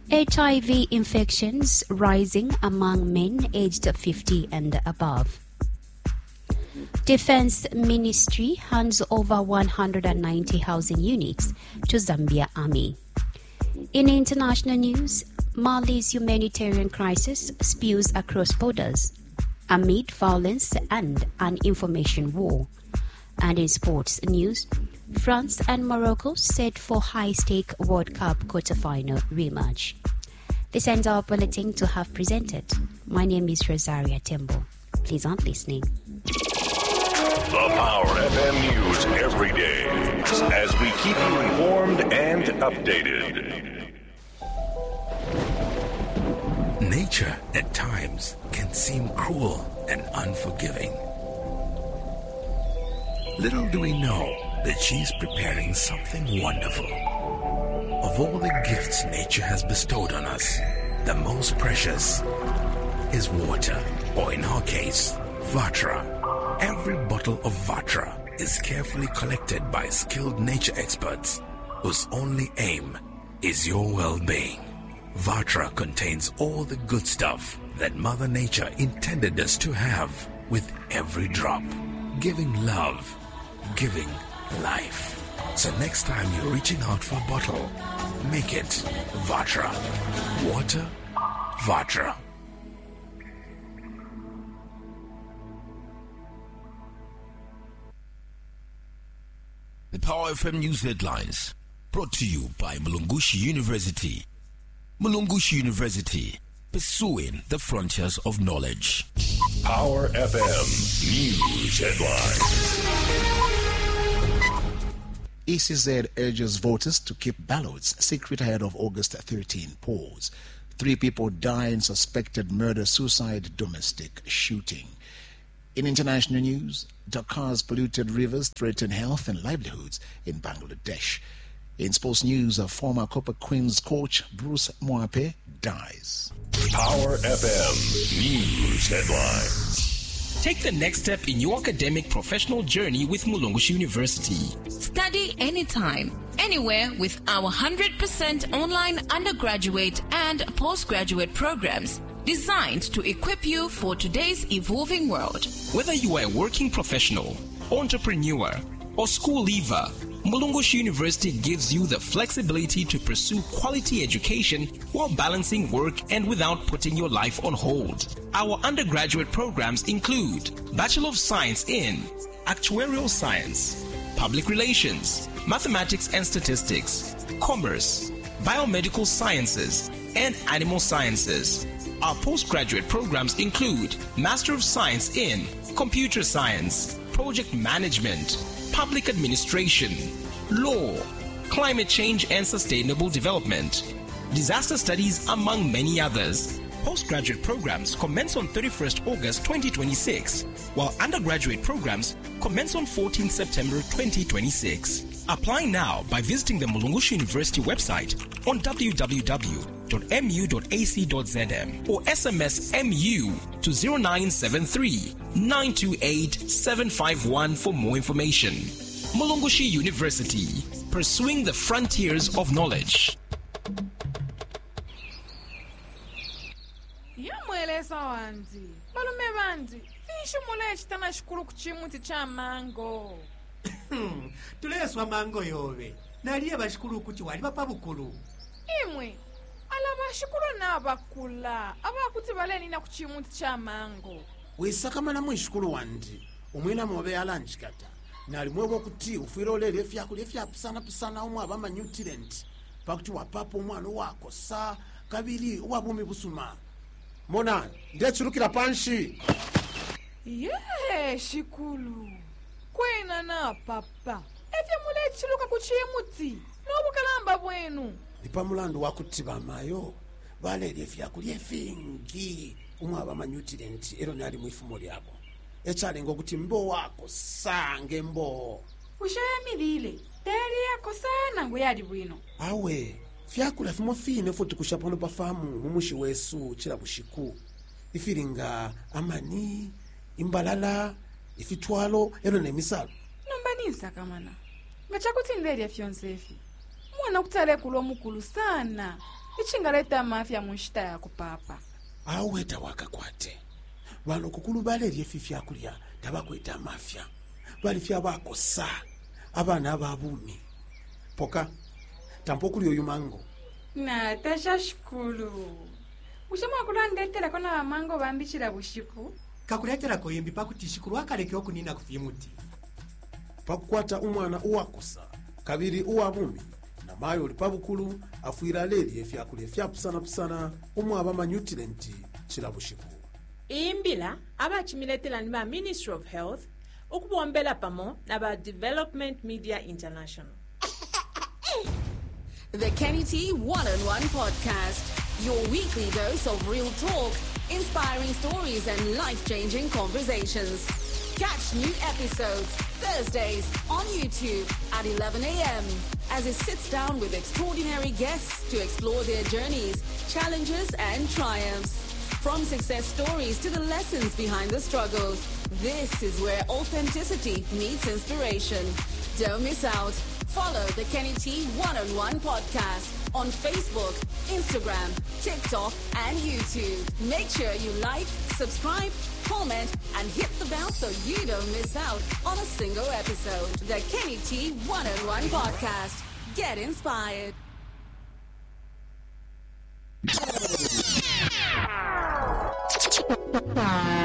HIV infections rising among men aged 50 and above. Defense Ministry hands over 190 housing units to Zambia Army. In international news, Mali's humanitarian crisis spews across borders amid violence and an information war. And in sports news, France and Morocco set for high-stake World Cup quarter-final rematch. This ends our bulletin to have presented. My name is Rosaria Tembo. Please aren't listening. The Power FM News every day as we keep you informed and updated. Nature at times can seem cruel and unforgiving. Little do we know that she's preparing something wonderful. Of all the gifts nature has bestowed on us, the most precious is water, or in our case, Vatra. Every bottle of Vatra is carefully collected by skilled nature experts whose only aim is your well-being. Vatra contains all the good stuff that Mother Nature intended us to have with every drop, giving love, giving life. So next time you're reaching out for a bottle, make it Vatra. Water, Vatra. The Power FM News headlines brought to you by Mulungushi University. Mulungushi University, pursuing the frontiers of knowledge. Power FM News headlines. ECZ urges voters to keep ballots secret ahead of August 13 polls. 3 people die in suspected murder-suicide domestic shooting. In international news, Dakar's polluted rivers threaten health and livelihoods in Bangladesh. In sports news, a former Copper Queens coach, Bruce Mwape, dies. Power FM News headlines. Take the next step in your academic professional journey with Mulungushi University. Study anytime, anywhere with our 100% online undergraduate and postgraduate programs designed to equip you for today's evolving world. Whether you are a working professional, entrepreneur, or school leaver, Mulungushi University gives you the flexibility to pursue quality education while balancing work and without putting your life on hold. Our undergraduate programs include Bachelor of Science in Actuarial Science, Public Relations, Mathematics and Statistics, Commerce, Biomedical Sciences, and Animal Sciences. Our postgraduate programs include Master of Science in Computer Science, Project Management, Public Administration, Law, Climate Change and Sustainable Development, Disaster Studies, among many others. Postgraduate programs commence on 31st August 2026, while undergraduate programs commence on 14th September 2026. Apply now by visiting the Mulungushi University website on www.mu.ac.zm or SMS MU to 0973 928 751 for more information. Mulungushi University, pursuing the frontiers of knowledge. Yamweleza wanzi balume bandi fishumule chitana shikulu kuchimuti cha mango. Tuleswa mango yobe naliye bashikulu kuti wali bapa bukulu imwe ala bashikulu nabakula abakuti baleni na kuchimuti cha mango wesakamana mwishikulu wandi umwina mobe alanchikata nali mwebo kuti ufiro lele fyakule pisana umwe abama nutrient pakuti wapapo umwana wako sa kabiri wabumi busuma mona ndechurukira panshi shikulu kwena na papa efye mule chiluka kuchimuti nobukalamba bwenu ipamulando wakuti bamayo balele fyakulye fingi umwe abama nutrient ero nali mwifumo lyabo echale ngokuti mbo wako sange mbo ushayamilile teri yako sana nguyali bwino awe fyakula fimo fine futi kushapono pafamu mumushi wesu chila bushiku ifiringa amani imbalala ifitwalo ero nemisalo nombanisa kamana ngachakuti ndeli afyonsefi mwana kutale kulo mukulu sana ichingaleta mafya munshita yako papa. Aweta wakakwate bano kukulu balerye efi fyakulya tabakweta mafya bali fyabakosa abaana ababumi poka tampokuli oyo mango Na tasha shukulu. Ushama kulandetera kona bamango bambikira bushiku. Kakuletera koyembi pakuti shikulu akaleke okunina kufimuti. pakukwata umwana uwakosa kabiri uwabumi na mayo oli pabukulu afuira lerye efyakulya efyapusana omwaba manyutirenti chilabushiku. imbila abachimiletela ni ba Ministry of Health ukubombela pamo na ba Development Media International. The Kenny T One-on-One Podcast, your weekly dose of real talk, inspiring stories and life-changing conversations. Catch new episodes Thursdays on YouTube at 11 a.m. as it sits down with extraordinary guests to explore their journeys, challenges and triumphs. From success stories to the lessons behind the struggles, this is where authenticity meets inspiration. Don't miss out. Follow the Kenny T One-on-One Podcast on Facebook, Instagram, TikTok, and YouTube. Make sure you like, subscribe, comment, and hit the bell so you don't miss out on a single episode. The Kenny T One-on-One Podcast. Get inspired. Bye.